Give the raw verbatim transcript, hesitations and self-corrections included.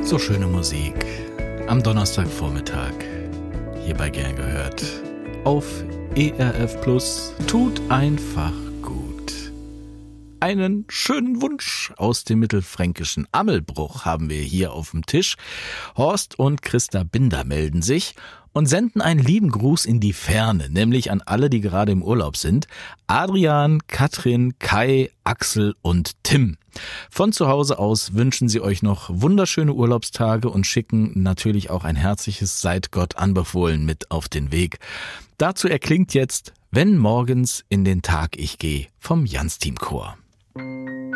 So schöne Musik am Donnerstagvormittag, hierbei gern gehört, auf E R F Plus, tut einfach gut. Einen schönen Wunsch aus dem mittelfränkischen Ammelbruch haben wir hier auf dem Tisch. Horst und Christa Binder melden sich und senden einen lieben Gruß in die Ferne, nämlich an alle, die gerade im Urlaub sind. Adrian, Katrin, Kai, Axel und Tim. Von zu Hause aus wünschen sie euch noch wunderschöne Urlaubstage und schicken natürlich auch ein herzliches Seid Gott anbefohlen mit auf den Weg. Dazu erklingt jetzt Wenn morgens in den Tag ich geh vom Jans-Team-Chor.